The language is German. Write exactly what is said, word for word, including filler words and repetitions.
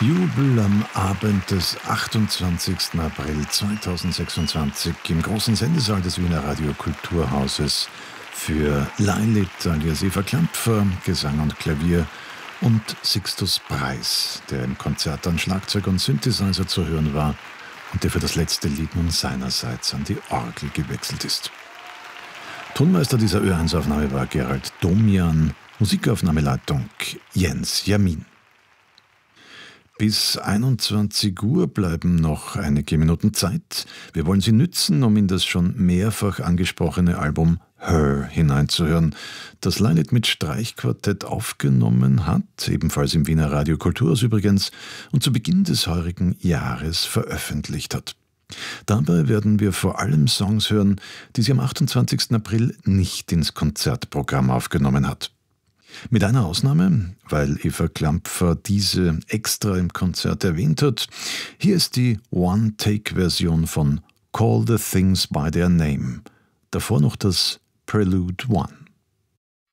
Jubel am Abend des achtundzwanzigsten April zweitausendsechsundzwanzig im großen Sendesaal des Wiener Radio Kulturhauses für Lailit alias Eva Klampfer, Gesang und Klavier, und Sixtus Preis, der im Konzert an Schlagzeug und Synthesizer zu hören war und der für das letzte Lied nun seinerseits an die Orgel gewechselt ist. Tonmeister dieser Ö eins Aufnahme war Gerald Domian, Musikaufnahmeleitung Jens Jamin. Bis einundzwanzig Uhr bleiben noch einige Minuten Zeit. Wir wollen sie nützen, um in das schon mehrfach angesprochene Album Her hineinzuhören, das Lailit mit Streichquartett aufgenommen hat, ebenfalls im Wiener Radio Kulturhaus übrigens, und zu Beginn des heurigen Jahres veröffentlicht hat. Dabei werden wir vor allem Songs hören, die sie am achtundzwanzigsten April nicht ins Konzertprogramm aufgenommen hat. Mit einer Ausnahme, weil Eva Klampfer diese extra im Konzert erwähnt hat. Hier ist die One-Take-Version von Call the Things by Their Name. Davor noch das Prelude One.